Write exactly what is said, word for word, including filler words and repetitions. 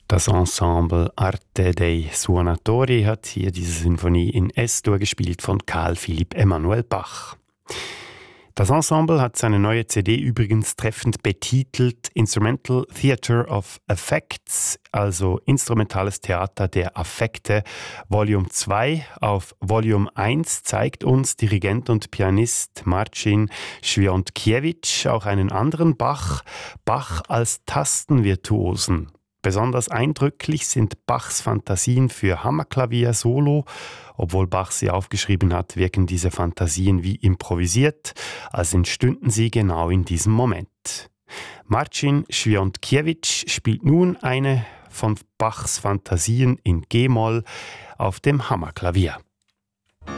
Das Ensemble Arte dei Suonatori hat hier diese Sinfonie in S-Dur gespielt von Carl Philipp Emanuel Bach. Das Ensemble hat seine neue C D übrigens treffend betitelt Instrumental Theatre of Affects, also instrumentales Theater der Affekte. Volume zwei. Auf Volume eins zeigt uns Dirigent und Pianist Marcin Świątkiewicz auch einen anderen Bach, Bach als Tastenvirtuosen. Besonders eindrücklich sind Bachs Fantasien für Hammerklavier Solo. Obwohl Bach sie aufgeschrieben hat, wirken diese Fantasien wie improvisiert, als entstünden sie genau in diesem Moment. Marcin Świątkiewicz spielt nun eine von Bachs Fantasien in G-Moll auf dem Hammerklavier.